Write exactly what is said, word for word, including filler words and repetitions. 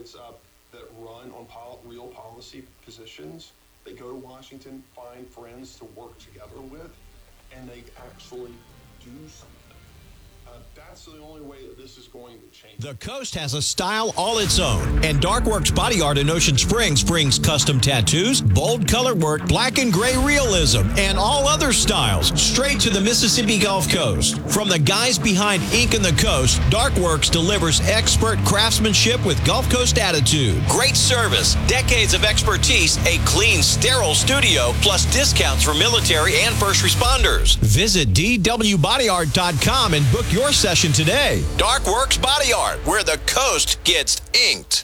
candidates up that run on pol- real policy positions. They go to Washington, find friends to work together with, and they actually do something. Uh, that's the only way that this is going to change. The Coast has a style all its own, and Darkworks Body Art in Ocean Springs brings custom tattoos, bold color work, black and gray realism, and all other styles straight to the Mississippi Gulf Coast. From the guys behind Ink in the Coast, Darkworks delivers expert craftsmanship with Gulf Coast attitude. Great service, decades of expertise, a clean, sterile studio, plus discounts for military and first responders. Visit D W body art dot com and book your session today. Darkworks Body Art, where the Coast gets inked.